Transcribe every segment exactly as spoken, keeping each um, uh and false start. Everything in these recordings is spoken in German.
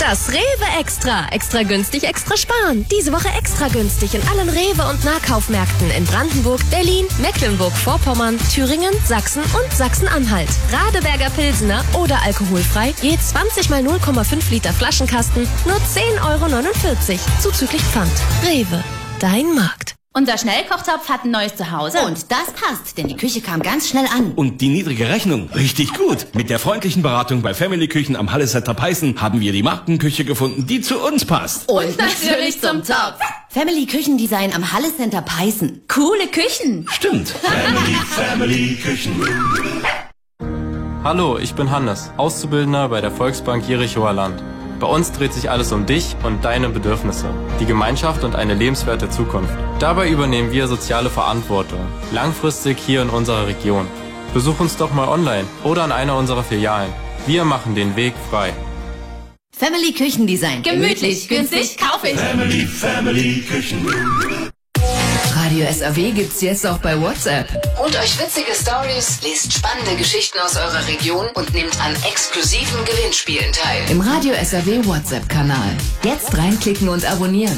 Das Rewe Extra. Extra günstig, extra sparen. Diese Woche extra günstig in allen Rewe- und Nahkaufmärkten in Brandenburg, Berlin, Mecklenburg-Vorpommern, Thüringen, Sachsen und Sachsen-Anhalt. Radeberger Pilsener oder alkoholfrei, je zwanzig mal null Komma fünf Liter Flaschenkasten, nur zehn Euro neunundvierzig, zuzüglich Pfand. Rewe, dein Markt. Unser Schnellkochtopf hat ein neues Zuhause. Und das passt, denn die Küche kam ganz schnell an. Und die niedrige Rechnung, richtig gut. Mit der freundlichen Beratung bei Family Küchen am Halle Center Peißen haben wir die Markenküche gefunden, die zu uns passt. Und, Und natürlich zum Topf. Family Küchendesign am Halle Center Peißen. Coole Küchen. Stimmt. Family, Family Küchen. Hallo, ich bin Hannes, Auszubildender bei der Volksbank Jerichower Land. Bei uns dreht sich alles um dich und deine Bedürfnisse, die Gemeinschaft und eine lebenswerte Zukunft. Dabei übernehmen wir soziale Verantwortung, langfristig hier in unserer Region. Besuch uns doch mal online oder an einer unserer Filialen. Wir machen den Weg frei. Family Küchendesign. Gemütlich, günstig, kauf ich. Family, Family Küchen. Radio S A W gibt's jetzt auch bei WhatsApp. Holt euch witzige Stories, lest spannende Geschichten aus eurer Region und nehmt an exklusiven Gewinnspielen teil. Im Radio S A W WhatsApp-Kanal. Jetzt reinklicken und abonnieren.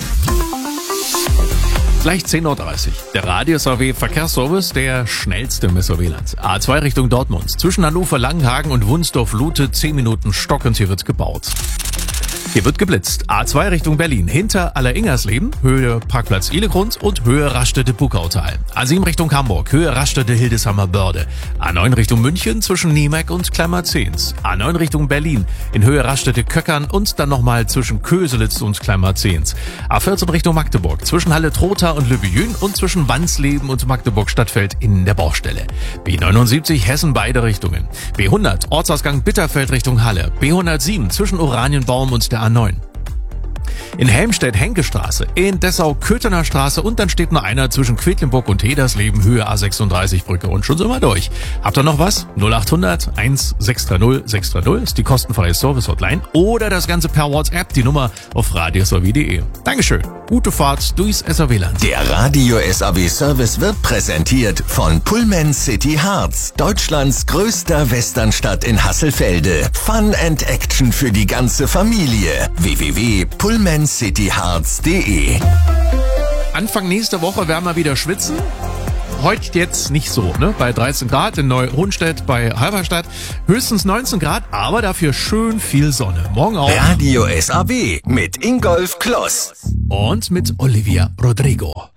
Gleich zehn Uhr dreißig. Der Radio S A W Verkehrsservice, der schnellste im S A W-Land. A zwei Richtung Dortmund. Zwischen Hannover, Langenhagen und Wunsdorf-Lute zehn Minuten stockend. Hier wird gebaut. Hier wird geblitzt. A zwei Richtung Berlin. Hinter Aller-Ingersleben, Höhe Parkplatz Ihlegrund und Höhe Rastede-Buckautal. A sieben Richtung Hamburg, Höhe Rastede-Hildesheimer-Börde. A neun Richtung München zwischen Niemek und Kleinmarzens. A neun Richtung Berlin in Höhe Rastede-Köckern und dann nochmal zwischen Köselitz und Kleinmarzens. A vierzehn Richtung Magdeburg zwischen Halle-Trotha und Lübejün und zwischen Wansleben und Magdeburg-Stadtfeld in der Baustelle. B neunundsiebzig Hessen beide Richtungen. B hundert Ortsausgang Bitterfeld Richtung Halle. B hundertsieben zwischen Oranienbaum und der A neun. In Helmstedt-Henke-Straße, in Dessau-Köthener Straße und dann steht noch einer zwischen Quedlinburg und Hedersleben, Höhe A sechsunddreißig Brücke und schon sind wir durch. Habt ihr noch was? null acht hundert eins sechs drei null sechs drei null ist die kostenfreie Service-Hotline oder das Ganze per WhatsApp, die Nummer auf radio s a w punkt d e. Dankeschön. Gute Fahrt durchs S A W-Land. Der Radio S A W-Service wird präsentiert von Pullman City Harz, Deutschlands größter Westernstadt in Hasselfelde. Fun and Action für die ganze Familie. w w w punkt pullman city harz punkt d e. Anfang nächster Woche werden wir wieder schwitzen. Heute jetzt nicht so, ne? Bei dreizehn Grad in Neu-Hohenstedt, bei Halberstadt höchstens neunzehn Grad, aber dafür schön viel Sonne. Morgen auch. Radio S A W mit Ingolf Kloss. Und mit Olivia Rodrigo.